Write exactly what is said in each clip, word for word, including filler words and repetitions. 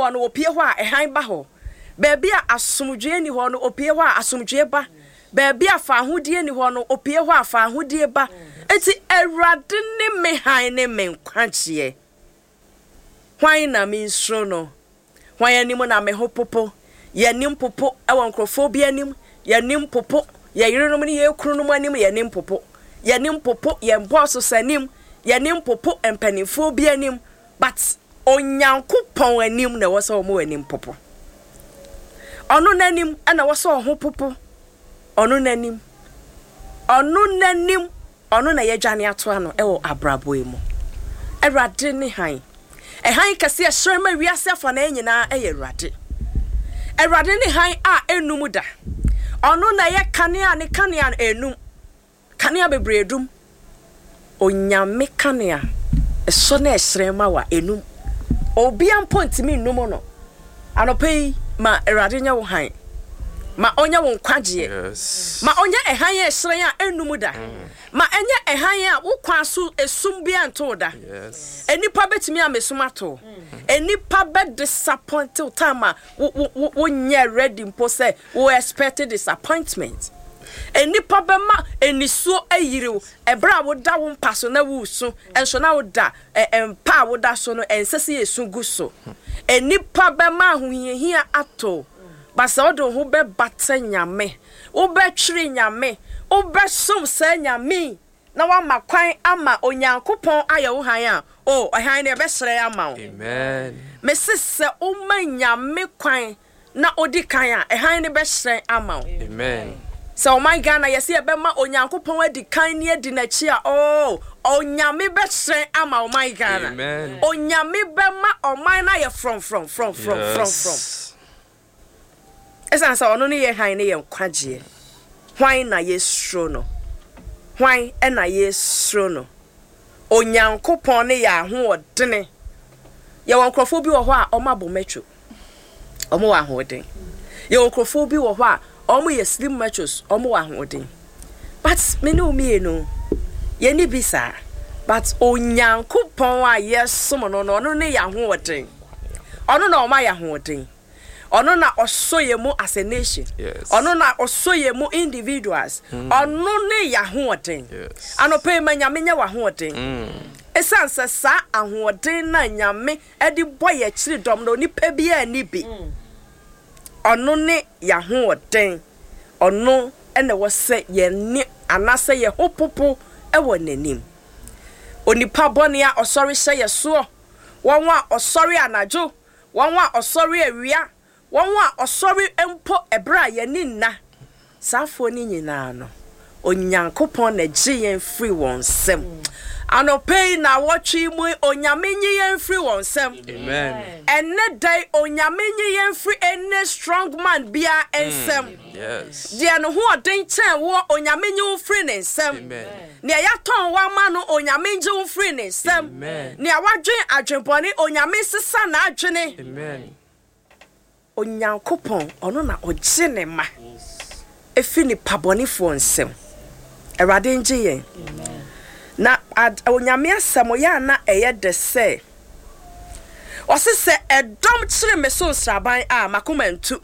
wo no opie ho a ehan ba ho baabi a asomdwe ni ho no opie ho a asomdwe ba baabi a fa ahodie ni ho no opie ho a fa ahodie ba enti Awurade ne me han ne me nkwagie hwan na me nsro no hwan anim na me ho popo ye nim popo e won krofo bi anim ye nim popo ye yirenom ne ye kurunom anim ye nim popo ye nim popo ye boss sanim ye nim popo empanifo bi anim but onyankopon anim na wo so mo anim popo onu nanim na wo so ho popo onu nanim onu nanim onu na ye dwane ato ano e wo abrabo emu Awurade ne han e han kase e shrema wiase afa na nyina e ye Awurade Awurade ne han a enum da onu na ye kanea ne kanea enum kanea bebredum onyame kanea e so na e shrema wa enum obi point mi num no anopai ma Awurade nya wo han ma onya wo nkwagie Yes. ma onya ehan ye shren a enum da ma enya ehan a wo kwaso esum bia nto da Yes. enipa betimi amesum ato enipa be disappoint time wo wo nya ready mpo say wo expected disappointment enipa be ma enisuo ayiriw ebra wo da wo mpaso na wo su enso na wo da empa wo da so no ensese yesu guso enipa be ma hohihia ato basa odo ho be batanyame wo be twiri nyame wo be som sa nyame na wa makwan ama onyankopon aye wo han a o han ne be sere ama wo Amen. me sese o manyame kwan na odi kan a han ne be sere ama wo Amen. so my Ghana yesi e be ma onyankopon adi kan ne adi na chi a o onyame be sere ama wo my Ghana Amen. onyame be ma oman na ye from from from from Yes. from from Esa sa ono ne ye han ne ye nkwagie hwan na ye sro no hwan e na ye sro no onyankopon ne ya ho odene ye won krofo bi wo ho a omabo metro omo wa ho odene ye won krofo bi wo ho a omo ye slim metros omo wa ho odene but me no me no ye ni bisa but onyankopon a ye som no no no ne ya ho odene ono na oma ya ho odene ono na osoye mu as a nation. Yes. Ono na osoye mu individuals. Mm. Ono ne ya hoden. Yes. Anope ma nyame nya wa hoden. Mm. Esanse sa ahoden na nyame edi boye chiri dom no nipa bia ni bi. Mm. Ono ne ya hoden. Ono ene wo se ye ni anase ye hopopo e wo nanim. Onipa bone a osori hye ye so. Wonwa osori anajo. Wonwa osori awia. Wonwa osori empo ebra ye ni nna safo ni nyina no onyankopon na gye yen free won sem anopei na wotwe mu onyame nyi yen free won sem Amen. enne dai onyame nyi yen free any strong man bia ensem Yes. dia no ho oden chen wo onyame nyi wo free ne nsem Amen. ne ya ton wa ma no onyame nyi wo free ne nsem Amen. ne awadwen adwenpone onyame sesa na adwene Amen. onyankopon ono na ogye ne ma efi ni pabonifo nsem Awurade nje yen na onyame asemo ya na eye de se osese edom kire me so sraban a makoma ntu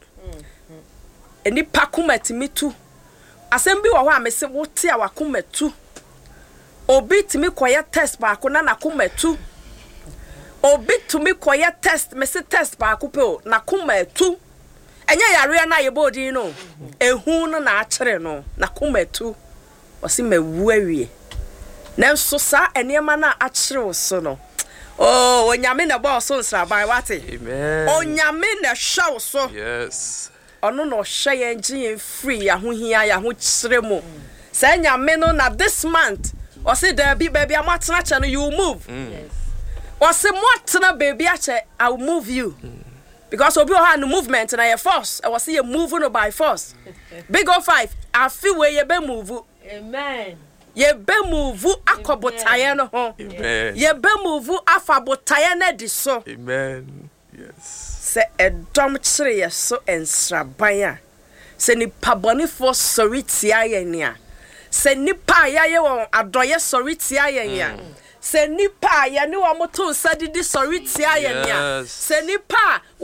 eni pakoma timitu asem bi wo ho amese wote a wakoma tu obi timi koye test ba ko na nakoma tu obi tumi koye test me se test ba ko pe o na kuma tu enye yare na ye bodi no ehu no na akere no na kuma tu o si mawu awie na nso sa enema na akere wo so no oh onyame na bo so nsraban wate Amen. onyame na hwa so Yes. ono no hwa ye ngie free ahohia ya ho kire mu sa nyame no na this month o si da bi baby amatena cha no you move. Mm. Yes. Wase motena baby ache I will move you. Mm. Because obi o ha no movement na your force. I was see you moving no by force. Big O five, I feel where you be move. Amen. Ye be move akobotaye no ho. Amen. Ye be move afabotaye na di so. Amen. Yes. Se edom kire ye so ensraban a. Se ni paboni for sorry tia ye nia. Se nipa ya ye won adoye sorry tia ye ya. Se nipa ya ni wa moto nsa didi sorry tia ye nia. Se nipa